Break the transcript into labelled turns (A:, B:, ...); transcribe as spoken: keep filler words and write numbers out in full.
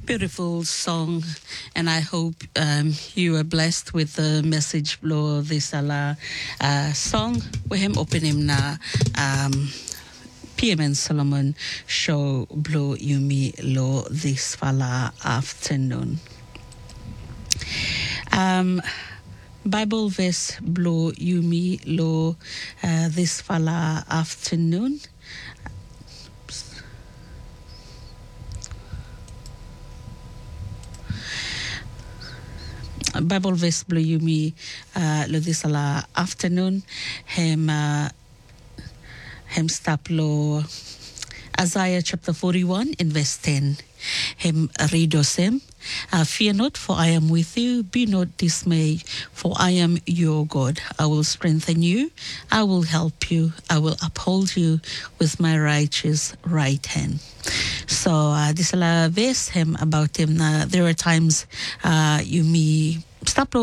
A: Beautiful song, and I hope um, you were blessed with the message blow this ala uh, song. We him open him na um, P M N Solomon show blow Yumi lo this fala afternoon. Um, Bible verse blow Yumi lo uh, this fala afternoon. Bible verse blow Yumi uh, lo this fala afternoon. Him uh, him stop lo Isaiah chapter forty-one in verse ten. Him read us him. Uh, Fear not, for I am with you. Be not dismayed, for I am your God. I will strengthen you. I will help you. I will uphold you with my righteous right hand. So uh, this is a verse him about him. Uh, there are times uh, you may stop